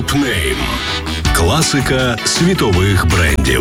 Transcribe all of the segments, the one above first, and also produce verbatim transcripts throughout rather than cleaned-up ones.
Топ-нейм. Класика світових брендів.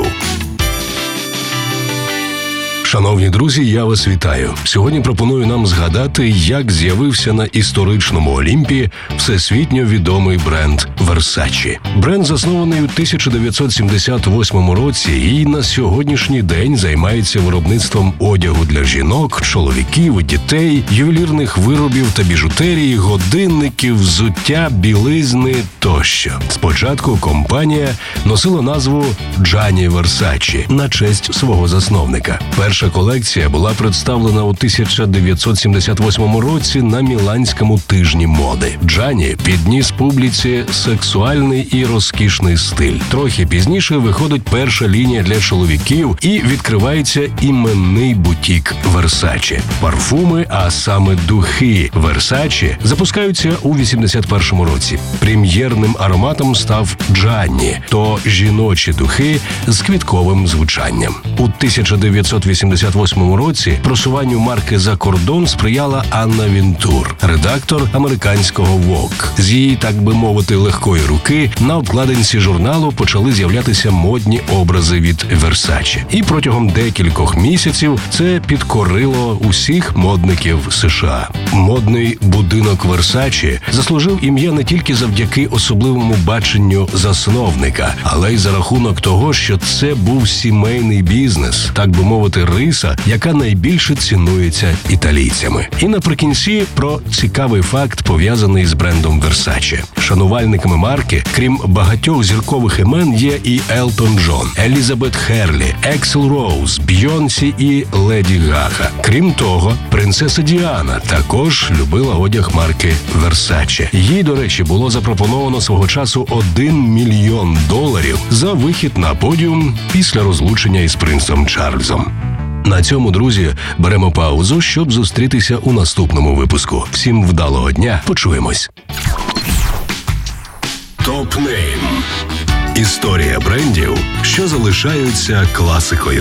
Шановні друзі, я вас вітаю. Сьогодні пропоную нам згадати, як з'явився на історичному Олімпі всесвітньо відомий бренд Versace. Бренд заснований у тисяча дев'ятсот сімдесят восьмому році і на сьогоднішній день займається виробництвом одягу для жінок, чоловіків і дітей, ювелірних виробів та біжутерії, годинників, взуття, білизни тощо. Спочатку компанія носила назву Gianni Versace на честь свого засновника. Перша колекція була представлена у тисяча дев'ятсот сімдесят восьмому році на Міланському тижні моди. Джанні підніс публіці сексуальний і розкішний стиль. Трохи пізніше виходить перша лінія для чоловіків і відкривається іменний бутік Versace. Парфуми, а саме духи Versace, запускаються у вісімдесят першому році. Прем'єрним ароматом став Джанні, то жіночі духи з квітковим звучанням. У тисяча дев'ятсот вісімдесят восьмому році просуванню марки за кордон сприяла Анна Вінтур, редактор американського Vogue. З її, так би мовити, легкої руки на обкладинці журналу почали з'являтися модні образи від Versace. І протягом декількох місяців це підкорило усіх модників США. Модний будинок Versace заслужив ім'я не тільки завдяки особливому баченню засновника, але й за рахунок того, що це був сімейний бізнес, так би мовити, риса, яка найбільше цінується італійцями. І наприкінці про цікавий факт, пов'язаний з брендом Versace. Шанувальниками марки, крім багатьох зіркових імен, є і Елтон Джон, Елізабет Херлі, Ексел Роуз, Бйонсі і Леді Гага. Крім того, принцеса Діана також любила одяг марки Versace. Їй, до речі, було запропоновано свого часу один мільйон доларів за вихід на подіум після розлучення із принцем Чарльзом. На цьому, друзі, беремо паузу, щоб зустрітися у наступному випуску. Всім вдалого дня, почуємось. Топ-нейм. Історія брендів, що залишаються класикою.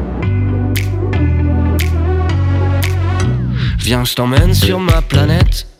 Viens, je t'emmène sur ma planète.